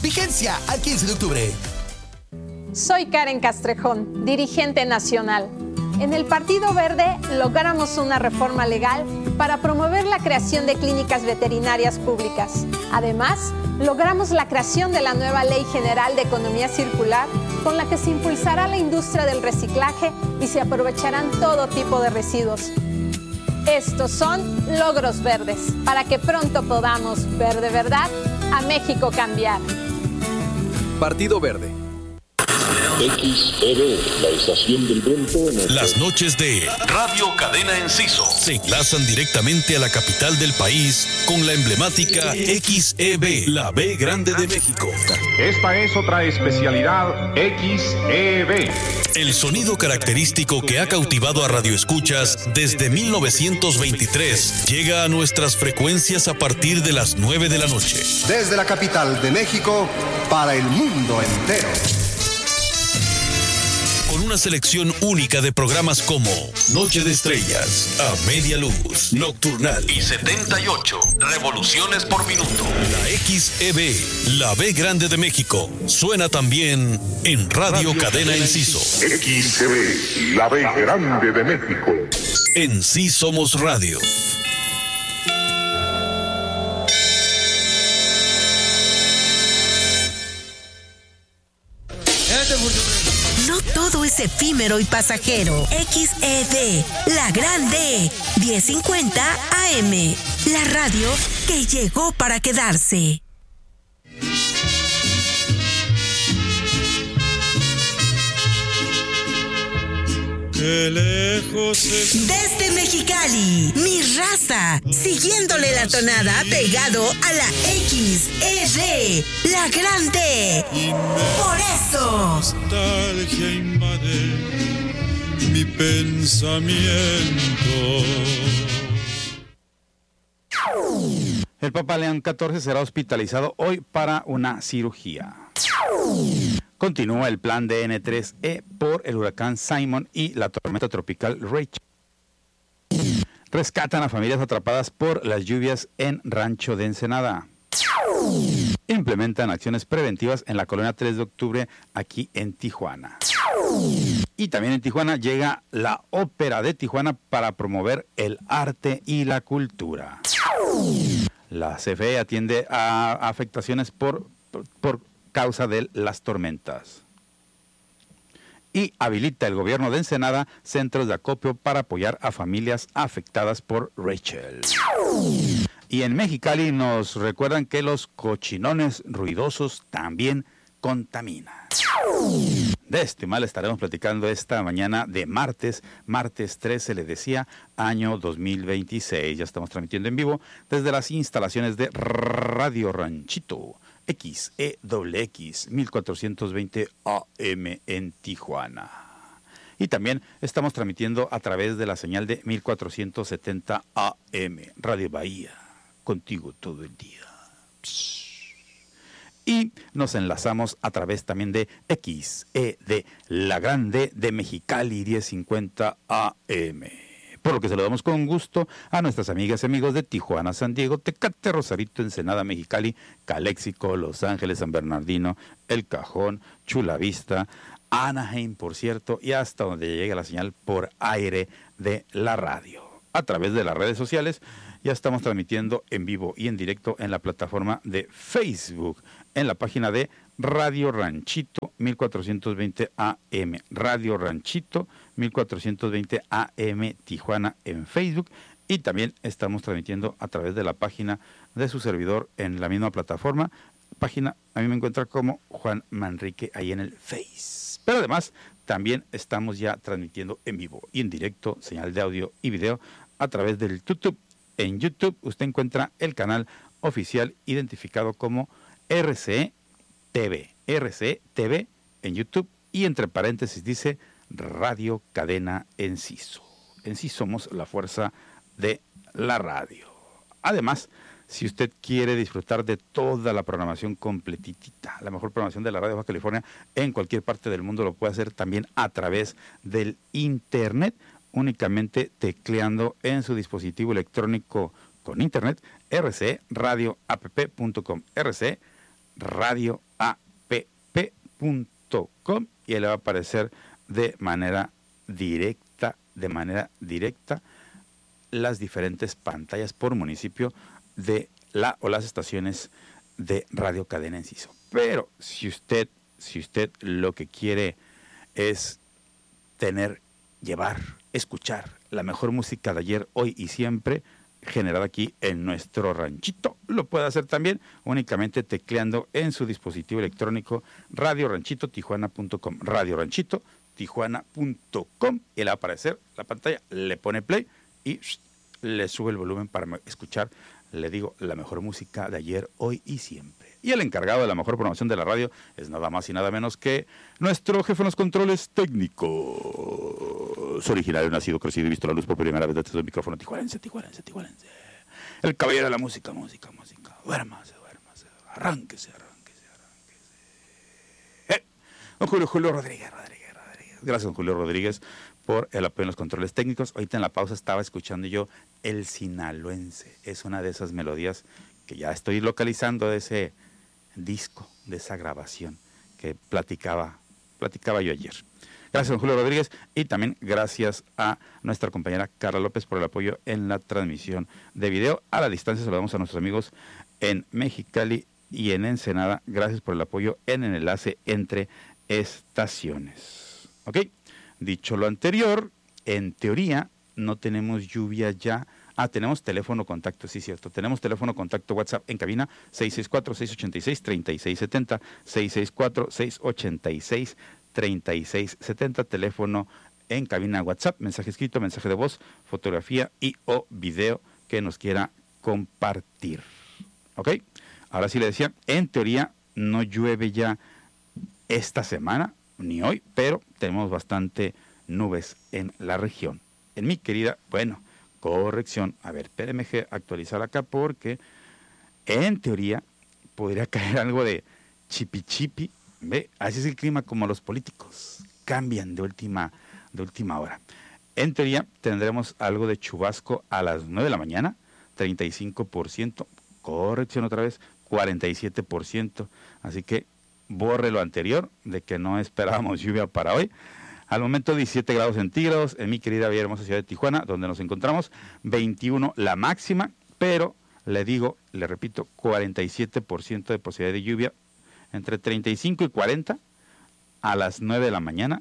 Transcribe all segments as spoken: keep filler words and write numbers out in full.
Vigencia al quince de octubre. Soy Karen Castrejón, dirigente nacional. En el Partido Verde logramos una reforma legal para promover la creación de clínicas veterinarias públicas. Además, logramos la creación de la nueva Ley General de Economía Circular, con la que se impulsará la industria del reciclaje y se aprovecharán todo tipo de residuos. Estos son logros verdes, para que pronto podamos ver de verdad a México cambiar. Partido Verde. X E B, la estación del viento en el... Las noches de Radio Cadena Enciso se enlazan directamente a la capital del país con la emblemática X E B, la B grande de México. Esta es otra especialidad X E B. El sonido característico que ha cautivado a radioescuchas desde mil novecientos veintitrés llega a nuestras frecuencias a partir de las nueve de la noche. Desde la capital de México para el mundo entero. Con una selección única de programas como Noche de Estrellas, A Media Luz, Nocturnal y setenta y ocho revoluciones por minuto. La X E B, la B grande de México, suena también en Radio, Radio Cadena Enciso. X E B, la B grande de México. En Sí Somos Radio. No todo es efímero y pasajero. X E D, la grande, diez cincuenta A M, la radio que llegó para quedarse. Qué lejos es... Desde Mexicali, mi raza, siguiéndole la tonada pegado a la X E D, la grande. Por eso. Nostalgia invade mi pensamiento. El Papa León catorce será hospitalizado hoy para una cirugía. Continúa el plan de N tres E por el huracán Simon y la tormenta tropical Rachel. Rescatan a familias atrapadas por las lluvias en Rancho de Ensenada. Implementan acciones preventivas en la colonia tres de octubre aquí en Tijuana. Y también en Tijuana llega la Ópera de Tijuana para promover el arte y la cultura. La C F E atiende a afectaciones por, por, por causa de las tormentas. Y habilita el gobierno de Ensenada centros de acopio para apoyar a familias afectadas por Rachel. Y en Mexicali nos recuerdan que los cochinones ruidosos también contaminan. De este mal estaremos platicando esta mañana de martes, martes trece, le decía, año dos mil veintiséis. Ya estamos transmitiendo en vivo desde las instalaciones de Radio Ranchito, X E W X mil cuatrocientos veinte A M en Tijuana. Y también estamos transmitiendo a través de la señal de mil cuatrocientos setenta A M, Radio Bahía, contigo todo el día. Psst. Y nos enlazamos a través también de X E D, la grande de Mexicali, diez cincuenta A M. Por lo que saludamos con gusto a nuestras amigas y amigos de Tijuana, San Diego, Tecate, Rosarito, Ensenada, Mexicali, Caléxico, Los Ángeles, San Bernardino, El Cajón, Chula Vista, Anaheim, por cierto, y hasta donde llega la señal por aire de la radio. A través de las redes sociales ya estamos transmitiendo en vivo y en directo en la plataforma de Facebook, en la página de Radio Ranchito mil cuatrocientos veinte A M, Radio Ranchito mil cuatrocientos veinte A M Tijuana en Facebook, y también estamos transmitiendo a través de la página de su servidor en la misma plataforma. Página, a mí me encuentra como Juan Manrique ahí en el Face. Pero además también estamos ya transmitiendo en vivo y en directo, señal de audio y video a través del YouTube. En YouTube usted encuentra el canal oficial identificado como R C E T V, R C E T V en YouTube, y entre paréntesis dice Radio Cadena Enciso. En sí somos la fuerza de la radio. Además, si usted quiere disfrutar de toda la programación completita, la mejor programación de la radio de Baja California en cualquier parte del mundo, lo puede hacer también a través del internet, únicamente tecleando en su dispositivo electrónico con internet r c radio app punto com, r c radio app punto com y le va a aparecer de manera directa, de manera directa las diferentes pantallas por municipio de la o las estaciones de Radio Cadena Enciso. Pero si usted, si usted lo que quiere es tener, llevar, escuchar la mejor música de ayer, hoy y siempre, generada aquí en nuestro ranchito, lo puede hacer también únicamente tecleando en su dispositivo electrónico radio ranchito tijuana punto com, radio ranchito tijuana punto com, y le va a aparecer la pantalla, le pone play y shh, le sube el volumen para escuchar, le digo, la mejor música de ayer, hoy y siempre. Y el encargado de la mejor promoción de la radio es nada más y nada menos que nuestro jefe en los controles técnicos. Originario, nacido, crecido y visto la luz por primera vez desde el micrófono tijuanense, tijuanense, tijuanense. El caballero de la música, música, música. Duérmase, duérmase, arránquese, arránquese, arránquese. Eh, don Julio, Julio Rodríguez, Rodríguez, Rodríguez. Gracias, don Julio Rodríguez, por el apoyo en los controles técnicos. Ahorita en la pausa estaba escuchando yo El Sinaloense. Es una de esas melodías que ya estoy localizando de ese disco, de esa grabación que platicaba, platicaba yo ayer. Gracias, don Julio Rodríguez, y también gracias a nuestra compañera Carla López por el apoyo en la transmisión de video. A la distancia saludamos a nuestros amigos en Mexicali y en Ensenada. Gracias por el apoyo en el enlace entre estaciones. ¿Ok? Dicho lo anterior, en teoría no tenemos lluvia ya. Ah, tenemos teléfono contacto, sí, cierto. Tenemos teléfono contacto WhatsApp en cabina seis seis cuatro, seis ocho seis, tres seis siete cero, seis seis cuatro, seis ocho seis, tres seis siete cero, teléfono en cabina WhatsApp, mensaje escrito, mensaje de voz, fotografía y o video que nos quiera compartir. ¿Ok? Ahora sí le decía, en teoría no llueve ya esta semana, ni hoy, pero tenemos bastante nubes en la región. En mi querida, bueno, corrección, a ver, espéreme actualizar acá porque en teoría podría caer algo de chipi chipi, ¿ve? Así es el clima como los políticos, cambian de última, de última hora. En teoría tendremos algo de chubasco a las nueve de la mañana, treinta y cinco por ciento, corrección otra vez, cuarenta y siete por ciento, así que borre lo anterior de que no esperábamos lluvia para hoy. Al momento diecisiete grados centígrados en mi querida bella hermosa ciudad de Tijuana, donde nos encontramos, veintiuno la máxima, pero le digo, le repito, cuarenta y siete por ciento de posibilidad de lluvia, entre treinta y cinco y cuarenta a las nueve de la mañana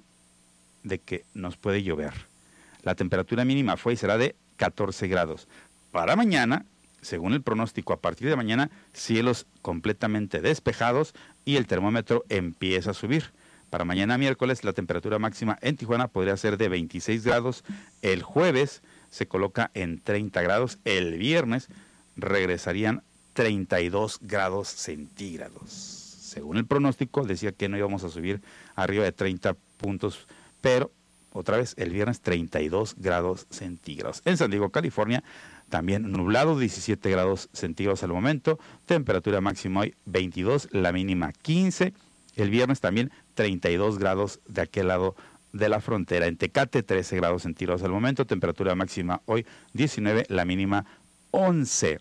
de que nos puede llover. La temperatura mínima fue y será de catorce grados. Para mañana, según el pronóstico, a partir de mañana, cielos completamente despejados y el termómetro empieza a subir. Para mañana miércoles la temperatura máxima en Tijuana podría ser de veintiséis grados, el jueves se coloca en treinta grados, el viernes regresarían treinta y dos grados centígrados. Según el pronóstico decía que no íbamos a subir arriba de treinta puntos, pero otra vez el viernes treinta y dos grados centígrados. En San Diego, California, también nublado, diecisiete grados centígrados al momento, temperatura máxima hoy veintidós, la mínima quince. El viernes también treinta y dos grados de aquel lado de la frontera. En Tecate, trece grados centígrados al momento. Temperatura máxima hoy diecinueve, la mínima once.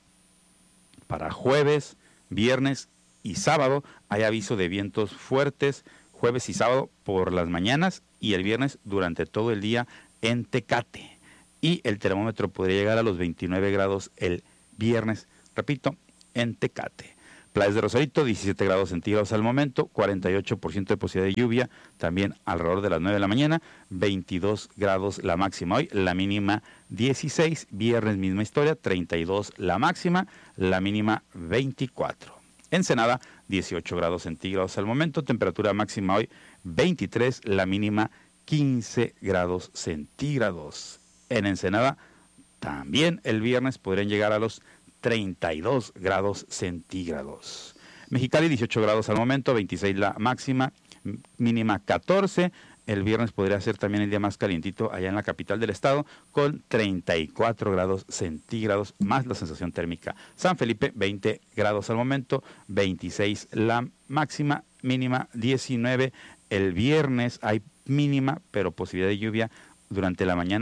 Para jueves, viernes y sábado hay aviso de vientos fuertes. Jueves y sábado por las mañanas y el viernes durante todo el día en Tecate. Y el termómetro podría llegar a los veintinueve grados el viernes, repito, en Tecate. Playas de Rosarito, diecisiete grados centígrados al momento, cuarenta y ocho por ciento de posibilidad de lluvia, también alrededor de las nueve de la mañana, veintidós grados la máxima hoy, la mínima dieciséis, viernes misma historia, treinta y dos la máxima, la mínima veinticuatro. Ensenada, dieciocho grados centígrados al momento, temperatura máxima hoy veintitrés, la mínima quince grados centígrados. En Ensenada, también el viernes podrían llegar a los treinta y dos grados centígrados. Mexicali, dieciocho grados al momento, veintiséis la máxima, mínima catorce. El viernes podría ser también el día más calientito allá en la capital del estado, con treinta y cuatro grados centígrados, más la sensación térmica. San Felipe, veinte grados al momento, veintiséis la máxima, mínima diecinueve. El viernes hay mínima, pero posibilidad de lluvia durante la mañana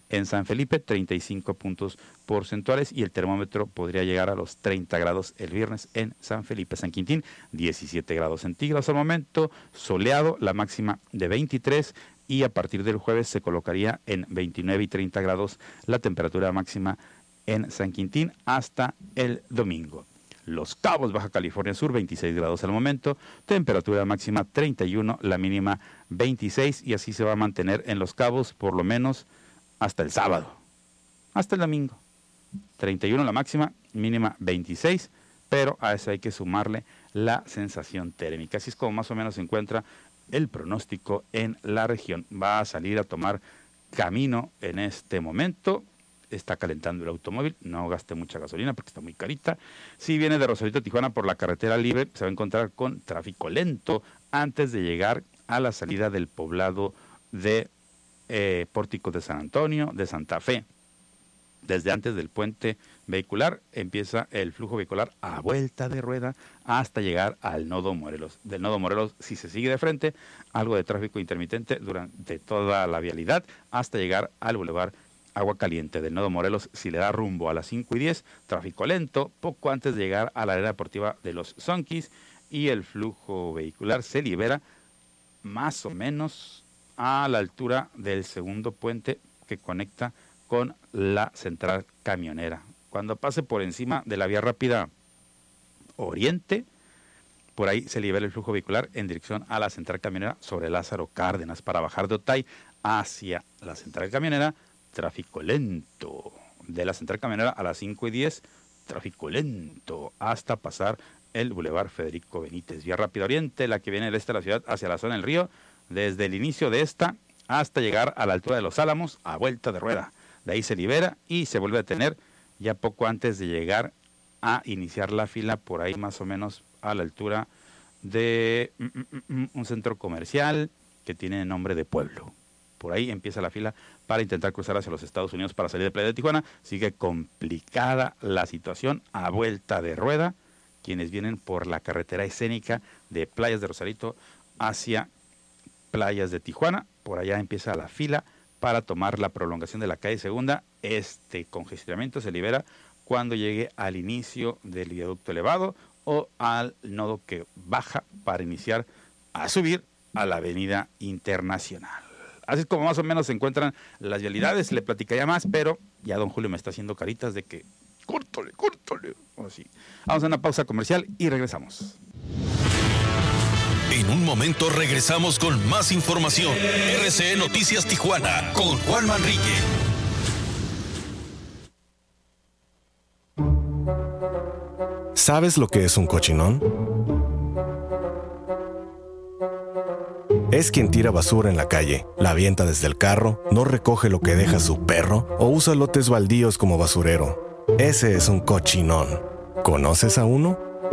en San Felipe, treinta y cinco puntos porcentuales, y el termómetro podría llegar a los treinta grados el viernes en San Felipe. San Quintín, diecisiete grados centígrados al momento, soleado, la máxima de veintitrés, y a partir del jueves se colocaría en veintinueve y treinta grados la temperatura máxima en San Quintín hasta el domingo. Los Cabos, Baja California Sur, veintiséis grados al momento, temperatura máxima treinta y uno, la mínima veintiséis, y así se va a mantener en Los Cabos por lo menos hasta el sábado, hasta el domingo. treinta y uno la máxima, mínima veintiséis, pero a eso hay que sumarle la sensación térmica. Así es como más o menos se encuentra el pronóstico en la región. Va a salir a tomar camino en este momento. Está calentando el automóvil, no gaste mucha gasolina porque está muy carita. Si viene de Rosarito a Tijuana por la carretera libre, se va a encontrar con tráfico lento antes de llegar a la salida del poblado de eh, Pórtico de San Antonio, de Santa Fe. Desde antes del puente vehicular empieza el flujo vehicular a vuelta de rueda hasta llegar al Nodo Morelos. Del Nodo Morelos, si se sigue de frente, algo de tráfico intermitente durante toda la vialidad hasta llegar al Boulevard Agua Caliente. Del Nodo Morelos, si le da rumbo a las cinco y diez, tráfico lento, poco antes de llegar a la arena deportiva de los Zonkis, y el flujo vehicular se libera más o menos a la altura del segundo puente que conecta con la central camionera. Cuando pase por encima de la vía rápida Oriente, por ahí se libera el flujo vehicular en dirección a la central camionera sobre Lázaro Cárdenas. Para bajar de Otay hacia la central camionera, tráfico lento. De la central camionera a las cinco y diez, tráfico lento hasta pasar el Boulevard Federico Benítez. Vía rápida Oriente, la que viene del este de la ciudad hacia la zona del río, desde el inicio de esta hasta llegar a la altura de Los Álamos a vuelta de rueda. De ahí se libera y se vuelve a detener ya poco antes de llegar a iniciar la fila, por ahí más o menos a la altura de mm, mm, mm, un centro comercial que tiene nombre de Pueblo. Por ahí empieza la fila para intentar cruzar hacia los Estados Unidos para salir de Playa de Tijuana. Sigue complicada la situación a vuelta de rueda. Quienes vienen por la carretera escénica de Playas de Rosarito hacia Playas de Tijuana, por allá empieza la fila para tomar la prolongación de la calle Segunda. Este congestionamiento se libera cuando llegue al inicio del viaducto elevado o al nodo que baja para iniciar a subir a la avenida Internacional. Así es como más o menos se encuentran las vialidades. Le platicaría más, pero ya don Julio me está haciendo caritas de que córtale, córtale. Así. Vamos a una pausa comercial y regresamos. En un momento regresamos con más información. R C E Noticias Tijuana con Juan Manrique. ¿Sabes lo que es un cochinón? Es quien tira basura en la calle, la avienta desde el carro, no recoge lo que deja su perro o usa lotes baldíos como basurero. Ese es un cochinón. ¿Conoces a uno?